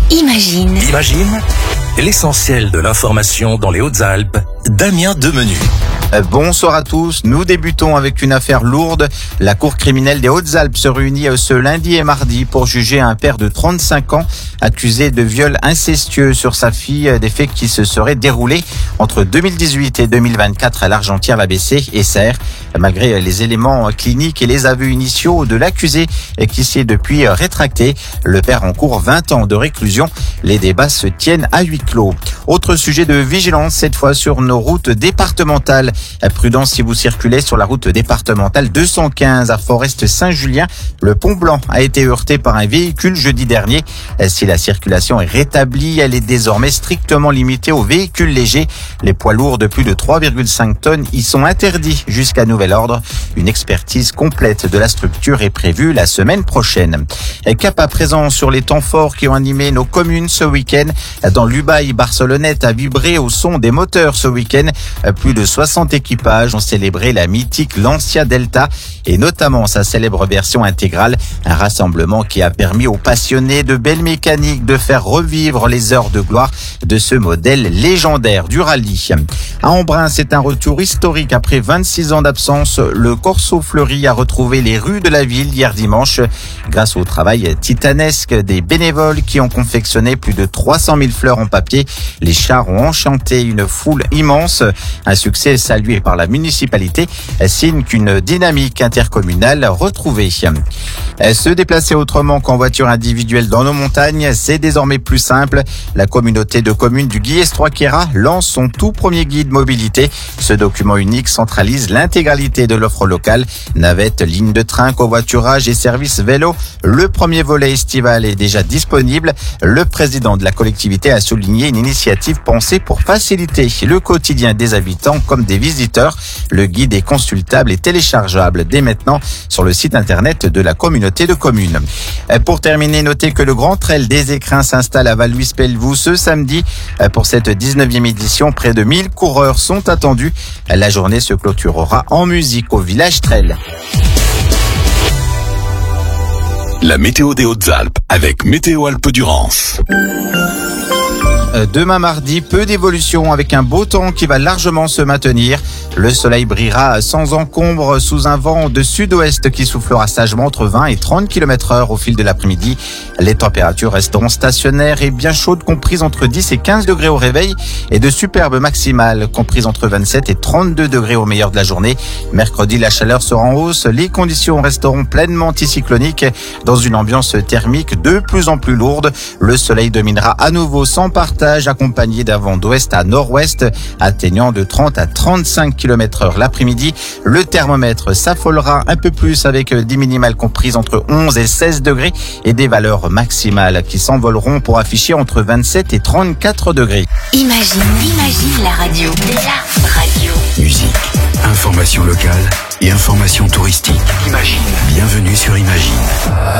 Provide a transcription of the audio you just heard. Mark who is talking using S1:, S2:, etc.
S1: Imagine.
S2: Imagine l'essentiel de l'information dans les Hautes-Alpes. Damien Demenu.
S3: Bonsoir à tous. Nous débutons avec une affaire lourde. La Cour criminelle des Hautes-Alpes se réunit ce lundi et mardi pour juger un père de 35 ans accusé de viol incestueux sur sa fille, des faits qui se seraient déroulés entre 2018 et 2024 à l'Argentière-la-Bessée et Serres. Malgré les éléments cliniques et les aveux initiaux de l'accusé qui s'est depuis rétracté, le père encourt 20 ans de réclusion. Les débats se tiennent à huis clos. Autre sujet de vigilance, cette fois sur nos routes départementales. Prudence si vous circulez sur la route départementale 215 à Forest-Saint-Julien. Le pont Blanc a été heurté par un véhicule jeudi dernier. Si la circulation est rétablie, elle est désormais strictement limitée aux véhicules légers. Les poids lourds de plus de 3,5 tonnes y sont interdits jusqu'à nouvel ordre. Une expertise complète de la structure est prévue la semaine prochaine. Cap à présent sur les temps forts qui ont animé nos communes ce week-end. Dans l'Ubaye, Barcelonnette a vibré au son des moteurs ce week-end. Plus de 60 équipages ont célébré la mythique Lancia Delta et notamment sa célèbre version intégrale. Un rassemblement qui a permis aux passionnés de belle mécanique de faire revivre les heures de gloire de ce modèle légendaire du rallye. À Embrun, c'est un retour historique après 26 ans d'absence. Le Corso Fleuri a retrouvé les rues de la ville hier dimanche grâce au travail titanesque des bénévoles qui ont confectionné plus de 300 000 fleurs en papier. Les chars ont enchanté une foule immense. Un succès salué par la municipalité, signe qu'une dynamique intercommunale retrouvée. Se déplacer autrement qu'en voiture individuelle dans nos montagnes, c'est désormais plus simple. La communauté de communes du Guillestroy-Queyras lance son tout premier guide mobilité. Ce document unique centralise l'intégralité de l'offre locale. Navettes, lignes de train, covoiturage et services vélo. Le premier volet estival est déjà disponible. Le président de la collectivité a souligné une initiative pensée pour faciliter le quotidien des habitants comme des visiteurs. Le guide est consultable et téléchargeable dès maintenant sur le site internet de la communauté de communes. Pour terminer, notez que le Grand Trail des Écrins s'installe à Val-Louis-Pelvoux ce samedi. Pour cette 19e édition, près de 1000 coureurs sont attendus. La journée se clôturera en musique au village Trail.
S2: La météo des Hautes-Alpes avec Météo Alpes-Durance.
S3: Demain mardi, peu d'évolution avec un beau temps qui va largement se maintenir. Le soleil brillera sans encombre sous un vent de sud-ouest qui soufflera sagement entre 20 et 30 km/h au fil de l'après-midi. Les températures resteront stationnaires et bien chaudes, comprises entre 10 et 15 degrés au réveil et de superbes maximales comprises entre 27 et 32 degrés au meilleur de la journée. Mercredi, la chaleur sera en hausse. Les conditions resteront pleinement anticycloniques dans une ambiance thermique de plus en plus lourde. Le soleil dominera à nouveau sans partage, accompagné d'un vent d'ouest à nord-ouest atteignant de 30 à 35 km/h l'après-midi. Le thermomètre s'affolera un peu plus avec des minimales comprises entre 11 et 16 degrés et des valeurs maximales qui s'envoleront pour afficher entre 27 et 34 degrés.
S1: Imagine la radio. La radio.
S4: Musique, information locale et information touristique. Imagine.